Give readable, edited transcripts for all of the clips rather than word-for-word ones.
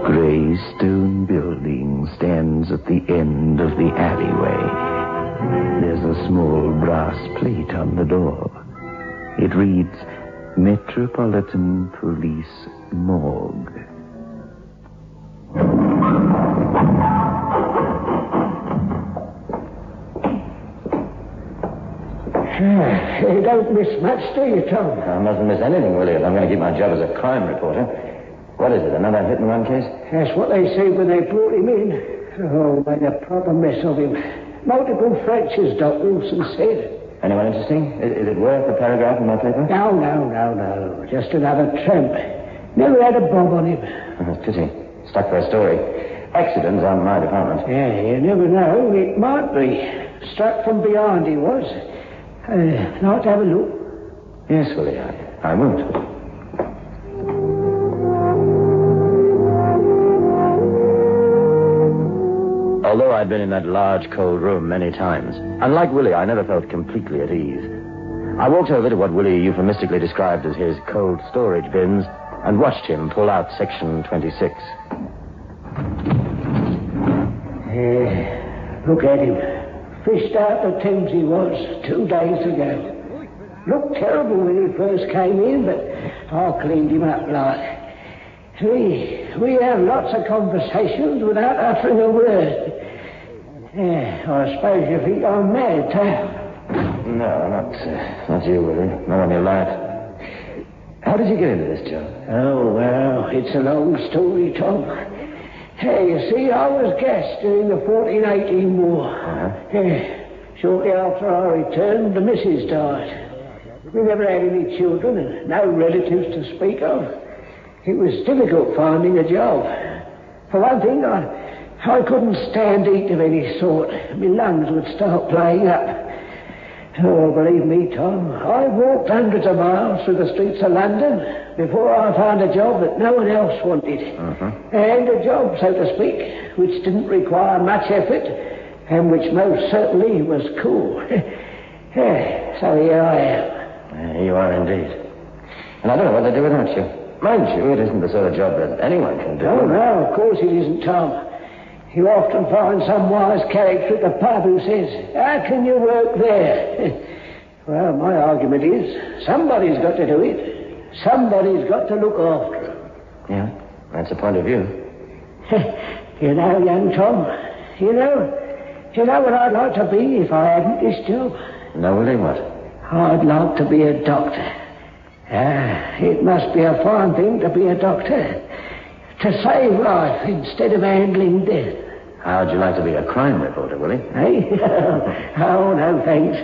grey stone building stands at the end of the alleyway. There's a small brass plate on the door. It reads, Metropolitan Police Morgue. You don't miss much, do you, Tom? I mustn't miss anything, Willie, if I'm going to keep my job as a crime reporter. What is it, another hit-and-run case? That's what they said when they brought him in. Oh, made a proper mess of him. Multiple fractures, Doc Wilson said. Anyone interesting? Is it worth the paragraph in my paper? No. Just another tramp. Never had a bob on him. That's pity. Stuck for a story. Accidents aren't my department. Yeah, you never know. It might be. Struck from behind, he was. Like to have a look? Yes, Willie, I won't. Although I'd been in that large, cold room many times, unlike Willie, I never felt completely at ease. I walked over to what Willie euphemistically described as his cold storage bins and watched him pull out Section 26. Look at him. Fished out the Thames he was 2 days ago. Looked terrible when he first came in, but I cleaned him up like. We have lots of conversations without uttering a word. I suppose you think I'm mad, too. No, not you, Willie. Not on your life. How did you get into this job? Oh, well, it's a long story, Tom. Hey, you see, I was gassed during the 14-18 war. Shortly after I returned, the missus died. We never had any children and no relatives to speak of. It was difficult finding a job. For one thing, I couldn't stand heat of any sort. My lungs would start playing up. Oh, believe me, Tom, I walked hundreds of miles through the streets of London before I found a job that no one else wanted. And a job, so to speak, which didn't require much effort and which most certainly was cool. So here I am. You are indeed. And I don't know what to do without you. Mind you, it isn't the sort of job that anyone can do. Oh, no, of course it isn't, Tom. You often find some wise character at the pub who says, how can you work there? Well, my argument is, somebody's got to do it. Somebody's got to look after him. Yeah, that's a point of view. You know, young Tom, you know what I'd like to be if I hadn't this job? No, Willie, what? I'd like to be a doctor. It must be a fine thing to be a doctor. To save life instead of handling death. How'd you like to be a crime reporter, Willie? Hey? Oh, no, thanks.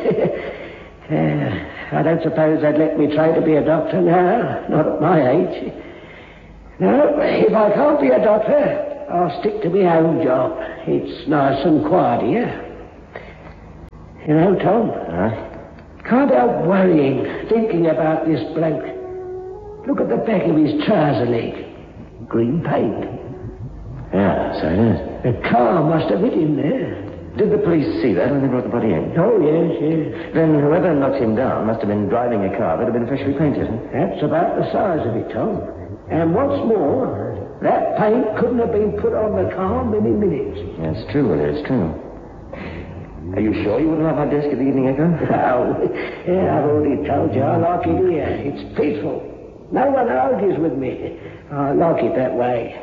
I don't suppose they'd let me try to be a doctor now, not at my age. No, if I can't be a doctor, I'll stick to my own job. It's nice and quiet here. You know, Tom, can't help worrying, thinking about this bloke. Look at the back of his trouser leg. Green paint. Yeah, so it is. The car must have hit him there. Did the police see that when they brought the body in? Oh, yes. Then whoever knocked him down must have been driving a car that had been freshly painted. That's about the size of it, Tom. And what's more, that paint couldn't have been put on the car many minutes. It's true, Willie, it's true. Are you sure you wouldn't like my desk at the Evening Echo? Oh, yeah, I've already told you I like it here. It's peaceful. No one argues with me. I like it that way.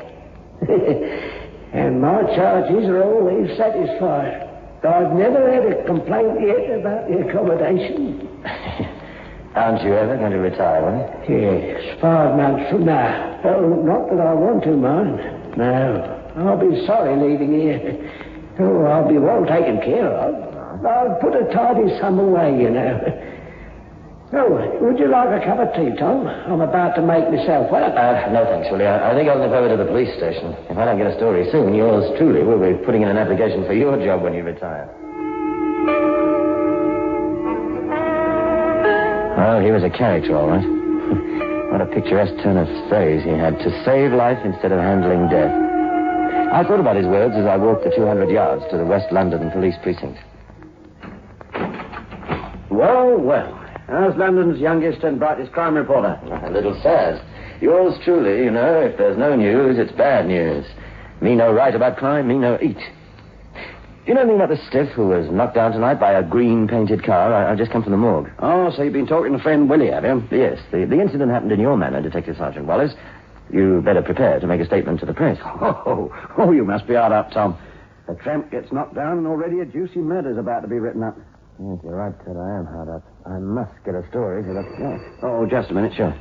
And my charges are always satisfied. I've never had a complaint yet about the accommodation. Aren't you ever going to retire, Willie? Yes, 5 months from now. Oh, not that I want to, mind. No, I'll be sorry leaving here. Oh, I'll be well taken care of. I'll put a tidy sum away, you know. Oh, would you like a cup of tea, Tom? I'm about to make myself up. No, thanks, Willie. I think I'll nip over to the police station. If I don't get a story soon, yours truly will be putting in an application for your job when you retire. Well, he was a character, all right. What a picturesque turn of phrase he had. To save life instead of handling death. I thought about his words as I walked the 200 yards to the West London police precinct. Well, how's London's youngest and brightest crime reporter? A little sad. Yours truly, you know, if there's no news, it's bad news. Me no write about crime, me no eat. You know anything about the stiff who was knocked down tonight by a green-painted car? I just come from the morgue. Oh, so you've been talking to friend Willie, have you? Yes, the incident happened in your manner, Detective Sergeant Wallace. You better prepare to make a statement to the press. Oh, you must be hard up, Tom. A tramp gets knocked down and already a juicy murder's about to be written up. Yes, you're right, Ted. I am hard up. I must get a story for the press. Oh, just a minute. Sure.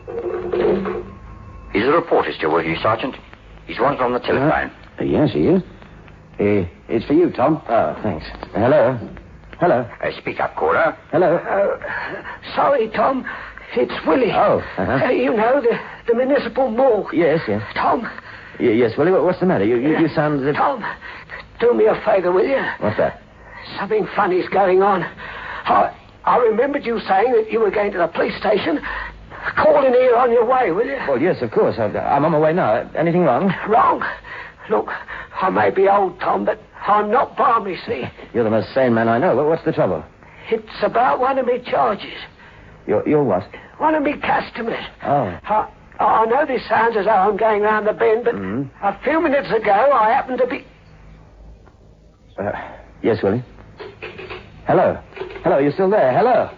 Is the reporter still with you, Sergeant? He's wanted on the telephone. Yes, he is. It's for you, Tom. Oh, thanks. Hello? Hello? Speak up, caller. Hello? Sorry, Tom. It's Willie. Oh, uh-huh. You know, the municipal morgue. Yes, yes. Tom. Yes, Willie, what's the matter? You sound as if... Tom, do me a favor, will you? What's that? Something funny's going on. I remembered you saying that you were going to the police station. Call in here on your way, will you? Well, yes, of course. I'm on my way now. Anything wrong? Wrong? Look, I may be old, Tom, but I'm not balmy, see? You're the most sane man I know. What's the trouble? It's about one of me charges. You're what? One of me customers. Oh. I know this sounds as though I'm going round the bend, but a few minutes ago I happened to be... Yes, Willie? Hello? Hello, you still there? Hello?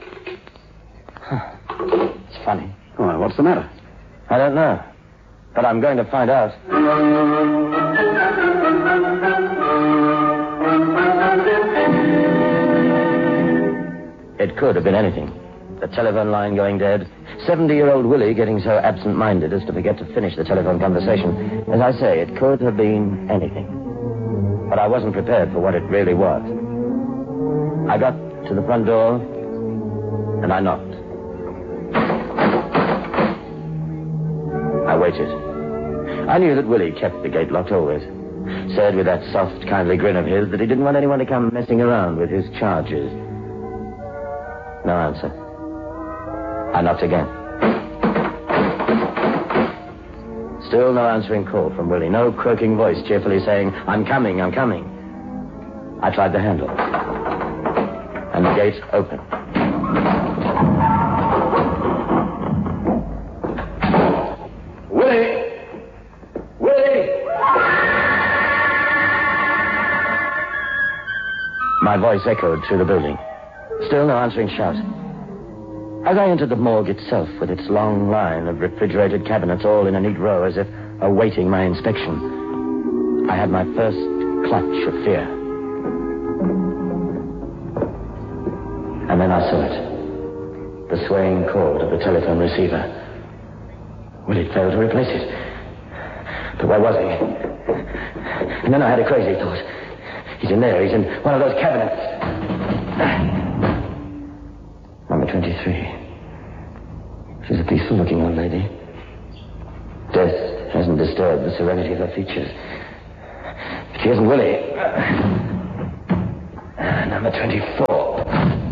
It's funny. Oh, what's the matter? I don't know. But I'm going to find out. It could have been anything. The telephone line going dead. 70-year-old Willie getting so absent-minded as to forget to finish the telephone conversation. As I say, it could have been anything. But I wasn't prepared for what it really was. I got to the front door, and I knocked. I waited. I knew that Willie kept the gate locked always. Said with that soft, kindly grin of his that he didn't want anyone to come messing around with his charges. No answer. I knocked again. Still no answering call from Willie. No croaking voice cheerfully saying, I'm coming, I'm coming. I tried the handle. And the gate opened. Willie! Willie! My voice echoed through the building. Still no answering shout. As I entered the morgue itself, with its long line of refrigerated cabinets all in a neat row as if awaiting my inspection, I had my first clutch of fear. And then I saw it. The swaying cord of the telephone receiver. Will it fail to replace it? But where was he? And then I had a crazy thought. He's in there. He's in one of those cabinets. Number 23. She's a peaceful-looking old lady. Death hasn't disturbed the serenity of her features. But she isn't Willie. Number 24.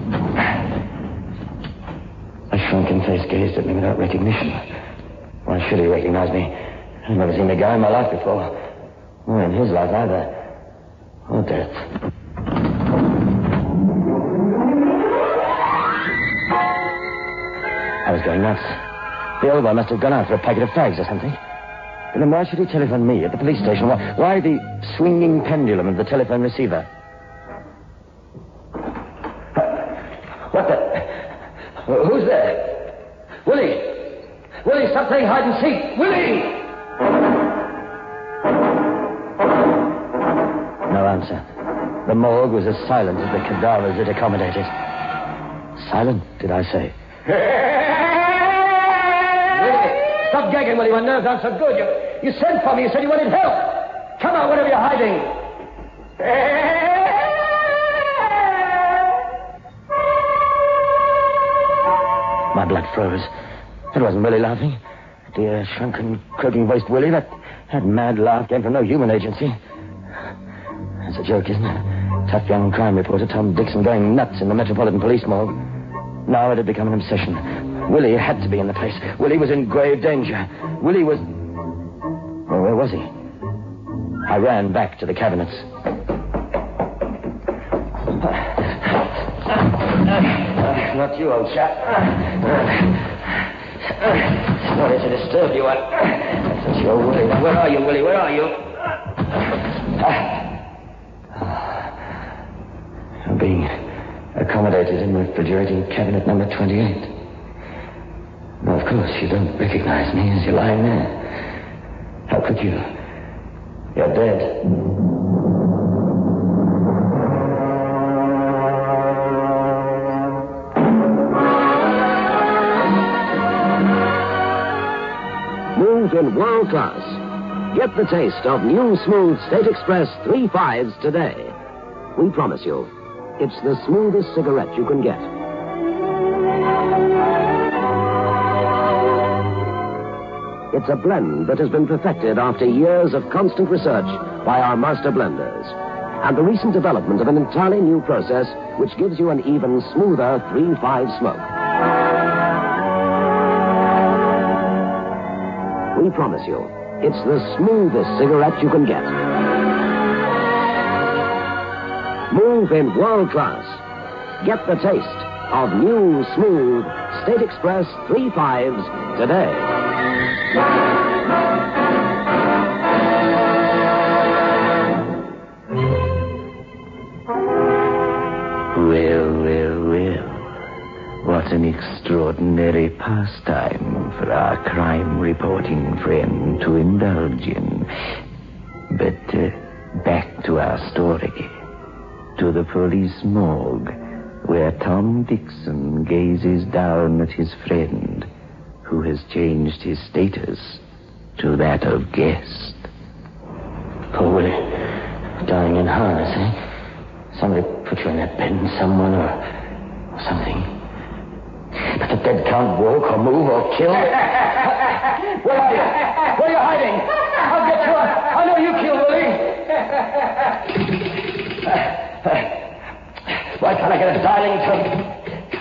A shrunken face gazed at me without recognition. Why should he recognize me? I've never seen a guy in my life before. Or in his life either. Or death. I was going nuts. The old boy must have gone out for a packet of fags or something. But then why should he telephone me at the police station? Why the swinging pendulum of the telephone receiver? What the... Who's there? Willie! Willie, stop playing hide and seek! Willie! No answer. The morgue was as silent as the cadavers it accommodated. Silent, did I say? Willie, stop gagging, Willie. My nerves aren't so good. You sent for me. You said you wanted help. Come on, whatever you're hiding. My blood froze. It wasn't Willie laughing. Dear, shrunken, croaking-voiced Willie. That mad laugh came from no human agency. That's a joke, isn't it? Tough young crime reporter Tom Dixon going nuts in the Metropolitan Police morgue. Now it had become an obsession. Willie had to be in the place. Willie was in grave danger. Willie was... Well, where was he? I ran back to the cabinets. Not you, old chap. Sorry to disturb you. Since you're Willie. Where are you, Willie? Where are you? I'm being accommodated in refrigerating cabinet number 28. No, of course, you don't recognize me as you're lying there. How could you? You're dead. Smooth in world class. Get the taste of new Smooth State Express 3/5s today. We promise you, it's the smoothest cigarette you can get. It's a blend that has been perfected after years of constant research by our master blenders. And the recent development of an entirely new process which gives you an even smoother 3/5 smoke. We promise you, it's the smoothest cigarette you can get. Move in world class. Get the taste of new, smooth State Express 3/5s today. Well. What an extraordinary pastime for our crime reporting friend to indulge in. But back to our story. To the police morgue, where Tom Dixon gazes down at his friend, who has changed his status to that of guest. Poor Willie. Dying in harness, eh? Somebody put you in that bed and someone or something. But the dead can't walk or move or kill. Where are you? Where are you hiding? I'll get you. I know you killed Willie. Why can't I get a dialing tone?